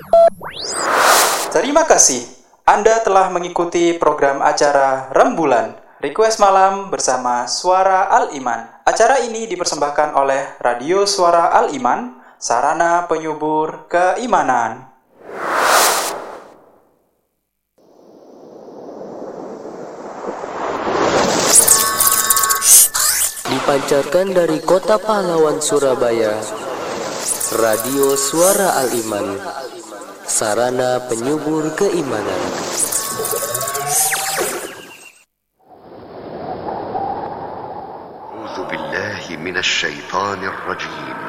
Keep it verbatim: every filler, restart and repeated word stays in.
Terima kasih. Anda telah mengikuti program acara Rembulan Request Malam bersama Suara Al-Iman. Acara ini dipersembahkan oleh Radio Suara Al-Iman, sarana penyubur keimanan. Dipancarkan dari Kota Pahlawan, Surabaya, Radio Suara Al-Iman, sarana penyubur keimanan. A'udzu billahi minasy syaithanir rajim.